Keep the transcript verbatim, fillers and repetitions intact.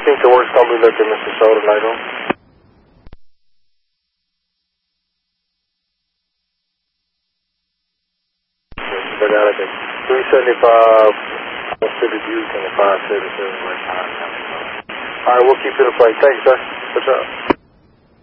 think the work's going to be lifted, Mister Soda, light on? three seventy-five, City Butte, and the five seventy-seven right behind. All right, we'll keep it in play. Thanks, sir. What's up?